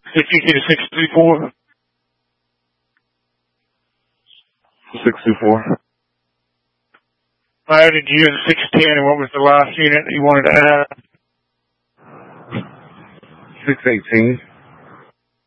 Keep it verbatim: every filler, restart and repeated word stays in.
fifty to six three four. six two four. I added you in six ten, and what was the last unit you wanted to add? six eighteen.